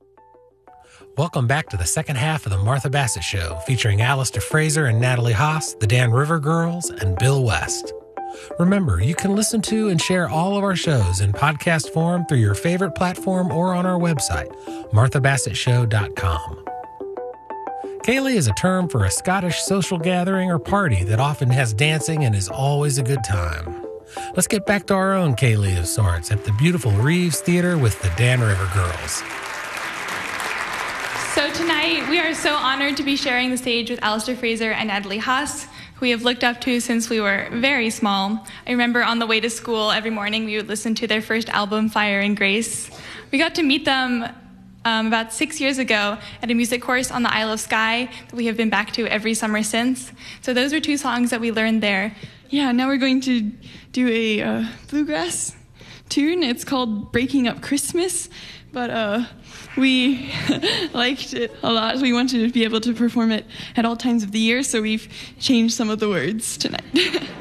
Welcome back to the second half of the Martha Bassett Show, featuring Alistair Fraser and Natalie Haas, the Dan River Girls, and Bill West. Remember, you can listen to and share all of our shows in podcast form through your favorite platform or on our website, marthabassettshow.com. Ceilidh is a term for a Scottish social gathering or party that often has dancing and is always a good time. Let's get back to our own Ceilidh of sorts at the beautiful Reeves Theater with the Dan River Girls. So tonight, we are so honored to be sharing the stage with Alistair Fraser and Natalie Haas, who we have looked up to since we were very small. I remember on the way to school every morning, we would listen to their first album, Fire and Grace. We got to meet them about 6 years ago at a music course on the Isle of Skye that we have been back to every summer since. So those were two songs that we learned there. Yeah, now we're going to do a bluegrass tune. It's called Breaking Up Christmas, but we liked it a lot. We wanted to be able to perform it at all times of the year, so we've changed some of the words tonight.